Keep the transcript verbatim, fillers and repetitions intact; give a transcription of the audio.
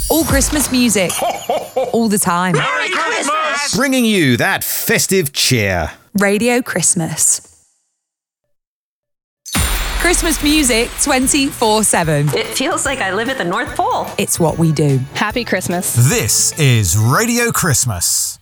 All Christmas music. All the time. Merry Christmas! Bringing you that festive cheer. Radio Christmas. Christmas music twenty-four seven. It feels like I live at the North Pole. It's what we do. Happy Christmas. This is Radio Christmas.